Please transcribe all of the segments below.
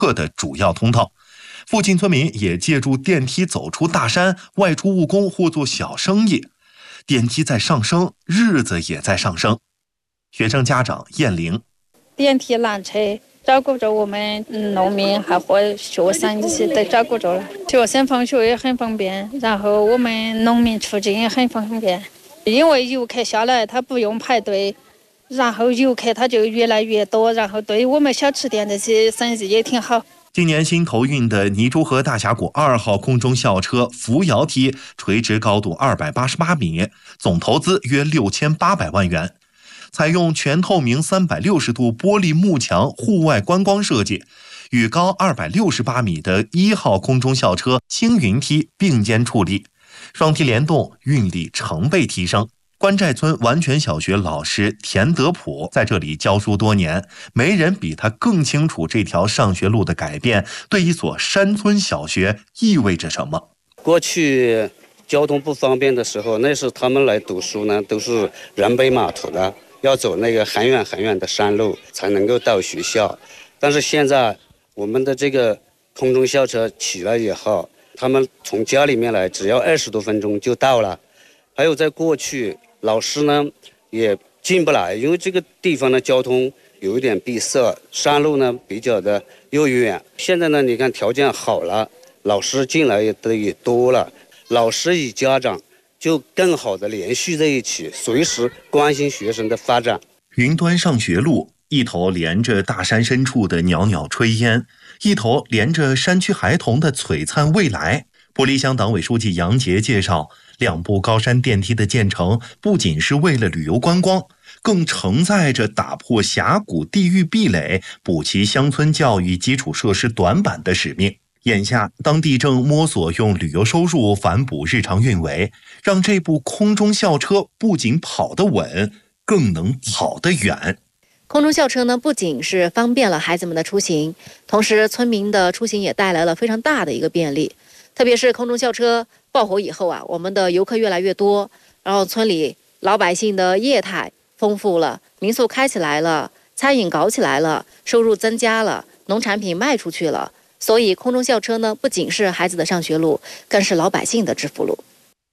客的主要通道。附近村民也借助电梯走出大山，外出务工或做小生意。电梯在上升，日子也在上升。学生家长燕玲， 电梯缆车照顾着我们农民还和学生一起都照顾着了，学生放学也很方便，然后我们农民出境也很方便，因为游客下来他不用排队，然后游客他就越来越多，然后对我们小吃店这些生意也挺好。 今年新投运的泥珠河大峡谷2号空中校车扶摇梯垂直高度288米，总投资约6800万元。采用全透明360度玻璃幕墙户外观光设计，与高268米的1号空中校车青云梯并肩矗立，双梯联动，运力成倍提升。关寨村完全小学老师田德普在这里教书多年，没人比他更清楚这条上学路的改变对一所山村小学意味着什么。 过去交通不方便的时候，那时他们来读书呢，都是人背马驮的，要走那个很远很远的山路才能够到学校。但是现在我们的这个空中校车起来以后，他们从家里面来只要20多分钟就到了。还有在过去老师呢也进不来，因为这个地方的交通有一点闭塞，山路呢比较的又远。现在呢你看条件好了，老师进来也多了，老师与家长就更好的联系在一起，随时关心学生的发展。 云端上学路一头连着大山深处的袅袅炊烟，一头连着山区孩童的璀璨未来。玻璃乡党委书记杨杰介绍，2部高山电梯的建成不仅是为了旅游观光，更承载着打破峡谷地域壁垒、补齐乡村教育基础设施短板的使命。眼下当地正摸索用旅游收入反哺日常运维，让这部空中校车不仅跑得稳，更能跑得远。 空中校车呢，不仅是方便了孩子们的出行，同时村民的出行也带来了非常大的一个便利。特别是空中校车爆火以后啊，我们的游客越来越多，然后村里老百姓的业态丰富了，民宿开起来了，餐饮搞起来了，收入增加了，农产品卖出去了。所以空中校车呢，不仅是孩子的上学路，更是老百姓的致富路。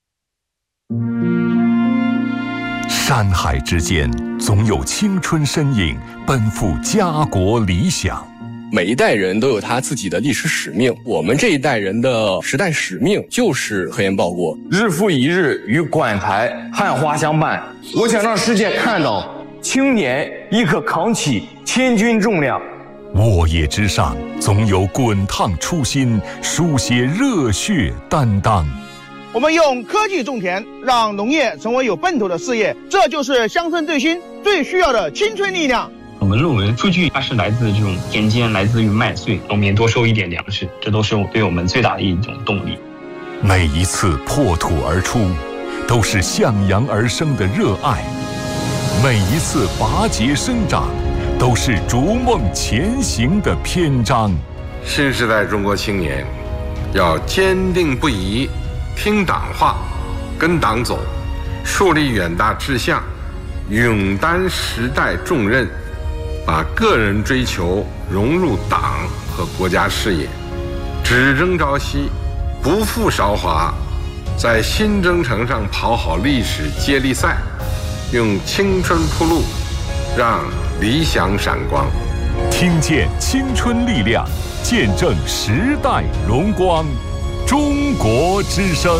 山海之间，总有青春身影奔赴家国理想。 每一代人都有他自己的历史使命，我们这一代人的时代使命就是科研报国， 日复一日与馆台汉花相伴。我想让世界看到，青年亦可扛起千钧重量。 沃野之上，总有滚烫初心，书写热血担当。 我们用科技种田，让农业成为有奔头的事业，这就是乡村振兴最需要的青春力量。 我们论文数据它是来自这种田间，来自于麦穗，农民多收一点粮食，这都是对我们最大的一种动力。 每一次破土而出，都是向阳而生的热爱；每一次拔节生长，都是逐梦前行的篇章。 新时代中国青年要坚定不移，听党话，跟党走，树立远大志向，勇担时代重任，把个人追求融入党和国家事业，只争朝夕，不负韶华，在新征程上跑好历史接力赛，用青春铺路，让理想闪光。 听见青春力量，见证时代荣光。中国之声。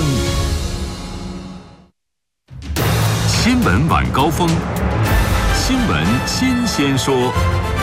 新闻晚高峰，新闻新鲜说。